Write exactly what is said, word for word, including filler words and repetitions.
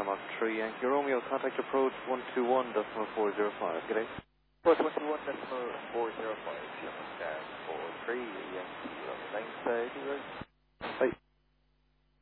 Mark three, Yankee Romeo, contact approach one two one decimal four zero five. Good day. Approach one two one decimal four zero five, Sierra Sky four three, Yankee Romeo, nine thirty, right?